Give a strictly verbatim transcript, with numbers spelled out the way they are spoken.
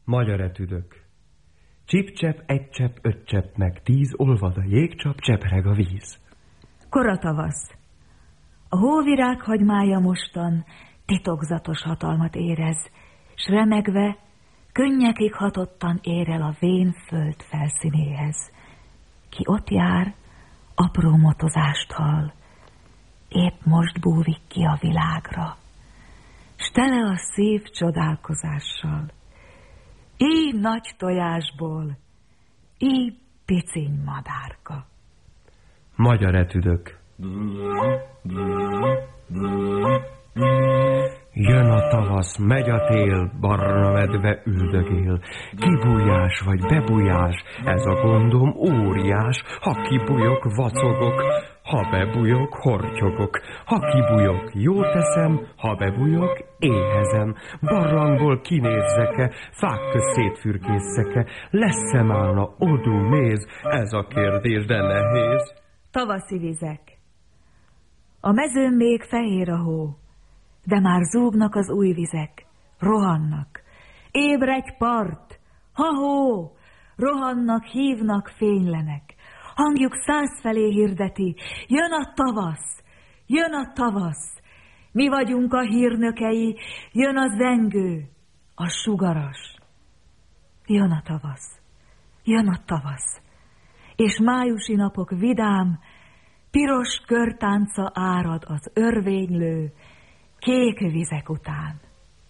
Magyar etüdök. Csip-csep, egy csepp, öt csepp, meg tíz, olvad a jégcsap, csepreg a víz. Kora tavasz. A hóvirág hagymája mostan titokzatos hatalmat érez, s remegve, könnyekig hatottan ér el a vén föld felszínéhez. Ki ott jár, apró motozást hall, épp most búvik ki a világra, s tele a szív csodálkozással. Így nagy tojásból, így piciny madárka. Magyar etüdök. Jön a tavasz, megy a tél, barna medve üldögél. Kibújás vagy bebújás, ez a gondom óriás. Ha kibújok, vacogok, ha bebújok, hortyogok. Ha kibújok, jó teszem, ha bebújok, éhezem. Barlangból kinézzeke, fák közt szétfürkészeke. Lesz-e málna odú méz, ez a kérdés, de nehéz. Tavaszi vizek. A mezőn még fehér a hó, de már zúgnak az új vizek, rohannak. Ébredj part, ha-hó! Rohannak, hívnak, fénylenek. Hangjuk százfelé hirdeti, jön a tavasz, jön a tavasz. Mi vagyunk a hírnökei, jön a zengő, a sugaras. Jön a tavasz, jön a tavasz. És májusi napok vidám, piros körtánca árad az örvénylő, kék vizek után.